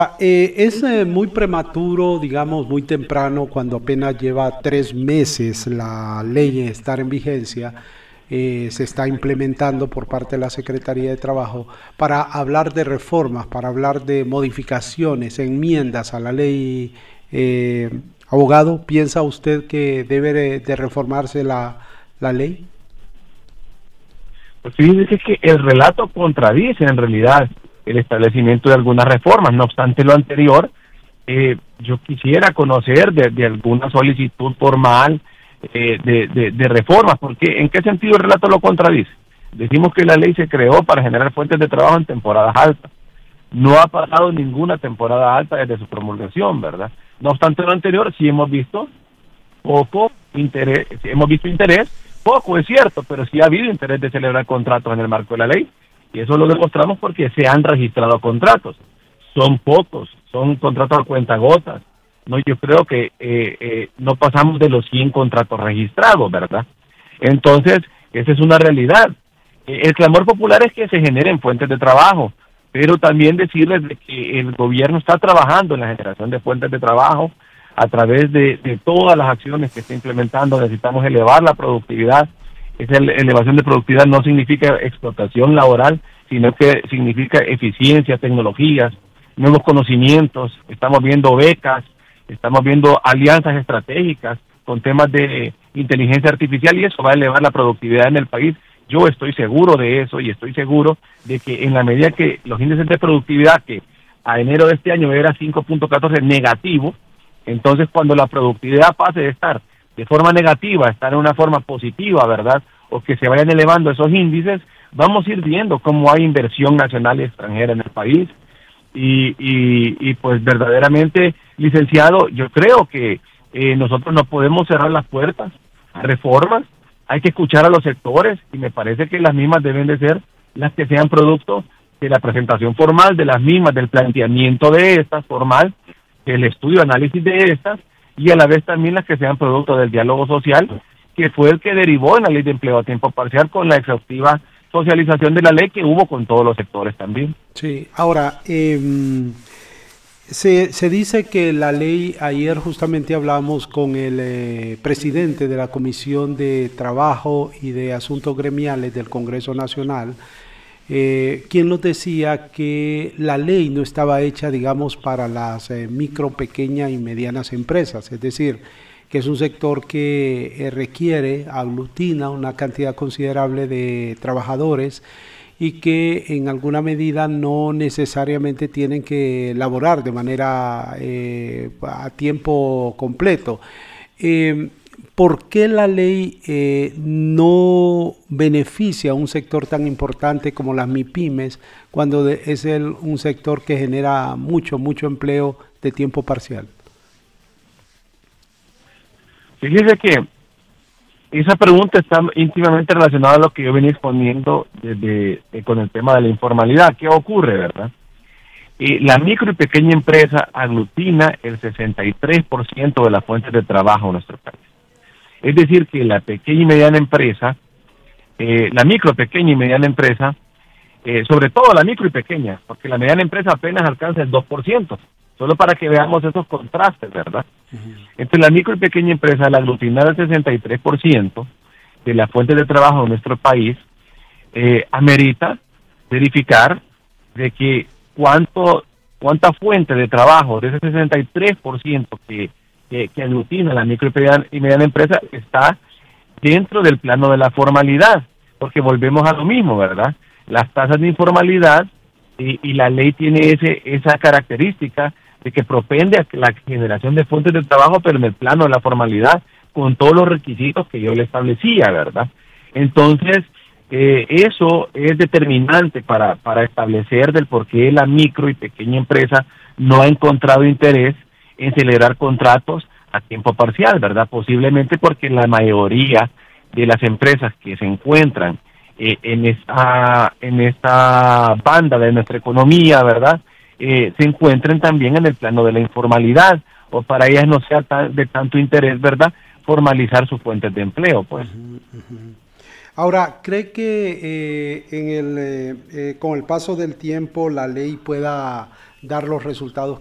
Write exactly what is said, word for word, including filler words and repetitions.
Eh, es eh, muy prematuro, digamos, muy temprano, cuando apenas lleva tres meses la ley en estar en vigencia, eh, se está implementando por parte de la Secretaría de Trabajo para hablar de reformas, para hablar de modificaciones, enmiendas a la ley. Eh, abogado, ¿piensa usted que debe de, de reformarse la, la ley? Pues fíjese que el relato contradice en realidad el establecimiento de algunas reformas. No obstante lo anterior, eh, yo quisiera conocer de, de alguna solicitud formal eh, de, de, de reformas, porque ¿en qué sentido el relato lo contradice? Decimos que la ley se creó para generar fuentes de trabajo en temporadas altas. No ha pasado ninguna temporada alta desde su promulgación, ¿verdad? No obstante lo anterior, sí hemos visto poco interés, hemos visto interés, poco es cierto, pero sí ha habido interés de celebrar contratos en el marco de la ley, y eso lo demostramos porque se han registrado contratos. Son pocos, son contratos a cuentagotas. No, yo creo que eh, eh, no pasamos de los cien contratos registrados, ¿verdad? Entonces, esa es una realidad. Eh, el clamor popular es que se generen fuentes de trabajo, pero también decirles de que el gobierno está trabajando en la generación de fuentes de trabajo a través de, de todas las acciones que está implementando. Necesitamos elevar la productividad. Esa elevación de productividad no significa explotación laboral, sino que significa eficiencia, tecnologías, nuevos conocimientos. Estamos viendo becas, estamos viendo alianzas estratégicas con temas de inteligencia artificial, y eso va a elevar la productividad en el país. Yo estoy seguro de eso, y estoy seguro de que en la medida que los índices de productividad, que a enero de este año era cinco punto catorce negativo, entonces cuando la productividad pase de estar de forma negativa a estar en una forma positiva, ¿verdad? O que se vayan elevando esos índices, vamos a ir viendo cómo hay inversión nacional y extranjera en el país. Y, y, y pues verdaderamente, licenciado, yo creo que eh, nosotros no podemos cerrar las puertas a reformas. Hay que escuchar a los sectores, y me parece que las mismas deben de ser las que sean producto de la presentación formal de las mismas, del planteamiento de estas formal, el estudio, análisis de estas, y a la vez también las que sean producto del diálogo social, que fue el que derivó en la ley de empleo a tiempo parcial, con la exhaustiva socialización de la ley que hubo con todos los sectores también. Sí, ahora, eh, se, se dice que la ley, ayer justamente hablamos con el eh, presidente de la Comisión de Trabajo y de Asuntos Gremiales del Congreso Nacional, eh, quien nos decía que la ley no estaba hecha, digamos, para las eh, micro, pequeñas y medianas empresas, es decir, que es un sector que eh, requiere, aglutina una cantidad considerable de trabajadores y que en alguna medida no necesariamente tienen que laborar de manera eh, a tiempo completo. Eh, ¿Por qué la ley eh, no beneficia a un sector tan importante como las MIPIMES cuando de, es el, un sector que genera mucho, mucho empleo de tiempo parcial? Fíjese que esa pregunta está íntimamente relacionada a lo que yo venía exponiendo desde, eh, con el tema de la informalidad. ¿Qué ocurre, verdad? Eh, la micro y pequeña empresa aglutina el sesenta y tres por ciento de las fuentes de trabajo en nuestro país. Es decir, que la pequeña y mediana empresa, eh, la micro, pequeña y mediana empresa, eh, sobre todo la micro y pequeña, porque la mediana empresa apenas alcanza el dos por ciento, solo para que veamos esos contrastes, ¿verdad? Entre la micro y pequeña empresa, al aglutinar el sesenta y tres por ciento de las fuentes de trabajo de nuestro país, eh, amerita verificar de que cuánto cuánta fuente de trabajo de ese sesenta y tres por ciento que, que, que aglutina la micro y mediana, y mediana empresa está dentro del plano de la formalidad, porque volvemos a lo mismo, ¿verdad? Las tasas de informalidad, y, y la ley tiene ese esa característica de que propende a la generación de fuentes de trabajo, pero en el plano de la formalidad, con todos los requisitos que yo le establecía, ¿verdad? Entonces, eh, eso es determinante para, para establecer del por qué la micro y pequeña empresa no ha encontrado interés en celebrar contratos a tiempo parcial, ¿verdad? Posiblemente porque la mayoría de las empresas que se encuentran eh, en esta en esta banda de nuestra economía, ¿verdad? Eh, se encuentren también en el plano de la informalidad, o para ellas no sea tan, de tanto interés, ¿verdad?, formalizar sus fuentes de empleo, pues. Uh-huh, uh-huh. Ahora, ¿cree que eh, en el, eh, eh, con el paso del tiempo la ley pueda dar los resultados